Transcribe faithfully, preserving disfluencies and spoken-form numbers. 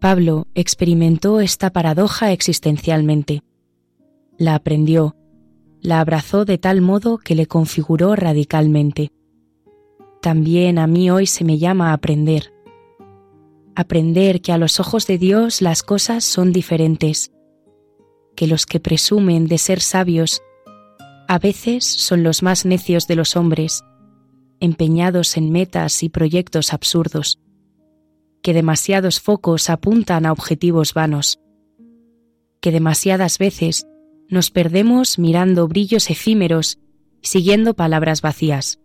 Pablo experimentó esta paradoja existencialmente. La aprendió, la abrazó de tal modo que le configuró radicalmente. También a mí hoy se me llama a aprender. Aprender que a los ojos de Dios las cosas son diferentes, que los que presumen de ser sabios a veces son los más necios de los hombres, empeñados en metas y proyectos absurdos, que demasiados focos apuntan a objetivos vanos, que demasiadas veces nos perdemos mirando brillos efímeros y siguiendo palabras vacías.